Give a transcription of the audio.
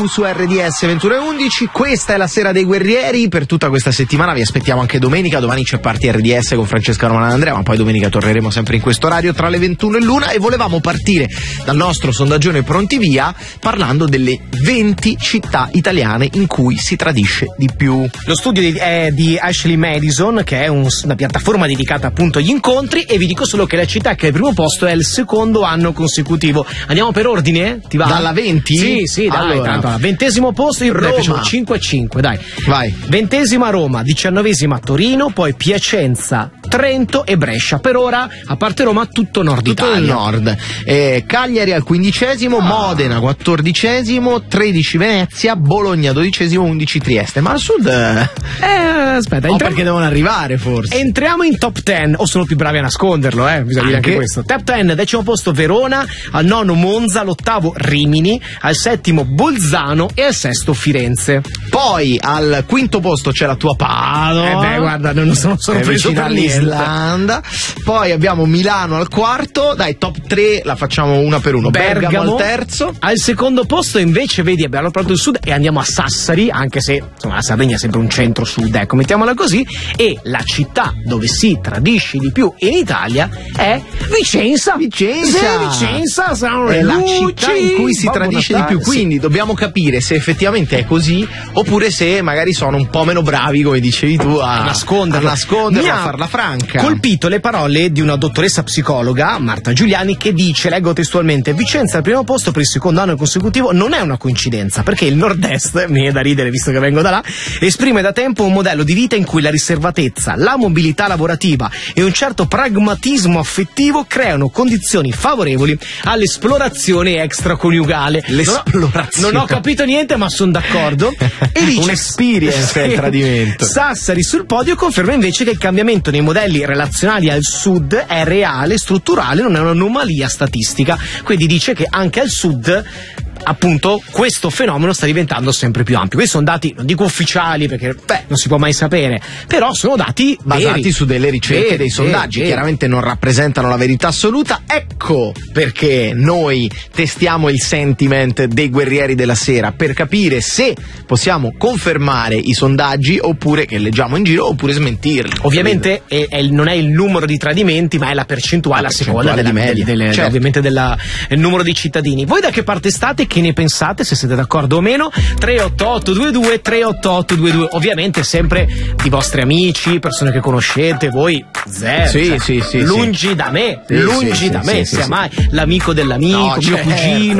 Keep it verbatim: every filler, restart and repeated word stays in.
su R D S ventuno e undici. Questa è la Sera dei Guerrieri. Per tutta questa settimana vi aspettiamo anche domenica. Domani c'è Party R D S con Francesca Romana e Andrea, ma poi domenica torneremo sempre in questo orario tra le ventuno e l'una. E volevamo partire dal nostro sondaggione Pronti Via parlando delle venti città italiane in cui si tradisce di più. Lo studio di, è di Ashley Madison, che è un, una piattaforma dedicata appunto agli incontri, e vi dico solo che la città che è al primo posto è il secondo anno consecutivo. Andiamo per ordine? Ti va? Dalla venti? Sì, sì, dai, allora. tanto. Al ventesimo posto io Roma. facciamo cinque a cinque, dai. Vai. Ventesima Roma, diciannovesima Torino, poi Piacenza, Trento e Brescia. Per ora, a parte Roma, tutto nord Tutto Italia. il nord. Eh, Cagliari al quindicesimo, Ah. Modena quattordicesimo, tredici Venezia, Bologna dodicesimo, undici Trieste. Ma al sud... Eh, aspetta, O entriamo, perché devono arrivare forse. entriamo in top dieci, o sono più bravi a nasconderlo, eh, bisogna dire Anche. anche questo. Top dieci, decimo posto Verona, al nono Monza, all'ottavo Rimini, al settimo Bolzano e al sesto Firenze. Poi al quinto posto c'è la tua Padova. Eh beh, guarda, non sono è preso vicino per niente. all'Islanda. Poi abbiamo Milano al quarto. Dai, top tre la facciamo una per uno. Bergamo, Bergamo al terzo. Al secondo posto invece, vedi, abbiamo proprio il sud e andiamo a Sassari, anche se insomma la Sardegna è sempre un centro-sud, ecco, mettiamola così. E la città dove si tradisce di più in Italia è Vicenza. Vicenza. Sì, Vicenza sono È le la luci, città in cui si Babbo tradisce Natale, di più. sì. Quindi dobbiamo capire se effettivamente è così, oppure se magari sono un po' meno bravi, come dicevi tu, a, a nasconderlo, a, nasconderlo, Mi a ha farla franca. colpito le parole di una dottoressa psicologa, Marta Giuliani, che dice, leggo testualmente: Vicenza al primo posto per il secondo anno consecutivo non è una coincidenza, perché il nord-est, mi è da ridere visto che vengo da là, esprime da tempo un modello di vita in cui la riservatezza, la mobilità lavorativa e un certo pragmatismo affettivo creano condizioni favorevoli all'esplorazione extraconiugale. L'esplorazione. Non ho, non ho capito niente, ma sono d'accordo. E dice, Un'experience è il tradimento. Sassari sul podio conferma invece che il cambiamento nei modelli relazionali al sud è reale, strutturale, non è un'anomalia statistica. Quindi dice che anche al sud, appunto, questo fenomeno sta diventando sempre più ampio. Questi sono dati, non dico ufficiali perché beh, non si può mai sapere, però sono dati basati veri, su delle ricerche, veri, dei sondaggi, veri, chiaramente non rappresentano la verità assoluta. Ecco perché noi testiamo il sentiment dei guerrieri della sera, per capire se possiamo confermare i sondaggi oppure che leggiamo in giro, oppure smentirli. Ovviamente è, è il, non è il numero di tradimenti, ma è la percentuale La a seconda percentuale della, di media. delle, Certo. ovviamente del numero di cittadini. Voi da che parte state? Che ne pensate? Se siete d'accordo o meno? tre otto otto due due tre otto otto due due. Ovviamente sempre i vostri amici, persone che conoscete, voi zero. Sì, cioè, sì, sì, lungi sì. da me, Sì, lungi sì, da sì, me, sì, sia sì. mai l'amico dell'amico, No, mio certo. cugino.